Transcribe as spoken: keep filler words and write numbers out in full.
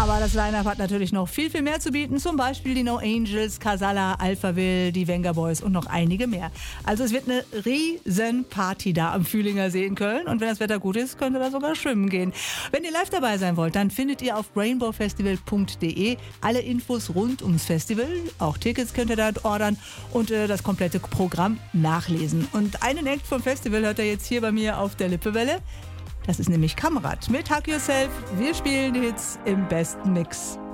Aber das Line-Up hat natürlich noch viel, viel mehr zu bieten. Zum Beispiel die No Angels, Casalla, Alphaville, die Venga Boys und noch einige mehr. Also es wird eine riesen Party da am Fühlinger See in Köln. Und wenn das Wetter gut ist, könnt ihr da sogar schwimmen gehen. Wenn ihr live dabei sein wollt, dann findet ihr auf rainbow festival punkt de alle Infos rund ums Festival. Auch Tickets könnt ihr da ordern und äh, das komplette Programm nachlesen. Und einen Act vom Festival hört ihr jetzt hier bei mir auf der Lippewelle. Das ist nämlich Kamerad mit Hug Yourself. Wir spielen die Hits im besten Mix.